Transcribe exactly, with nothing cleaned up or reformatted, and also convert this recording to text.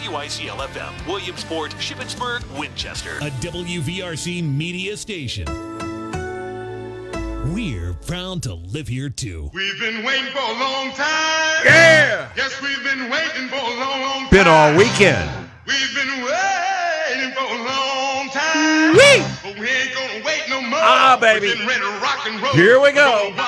W I C L F M, Williamsport, Shippensburg, Winchester. A W V R C media station. We're proud to live here too. We've been waiting for a long time. Yeah! Yes, we've been waiting for a long, long time. Been all weekend. We've been waiting for a long time. Whee! But we ain't gonna wait no more. Ah, baby. We're getting ready to rock and roll. Here we go. We're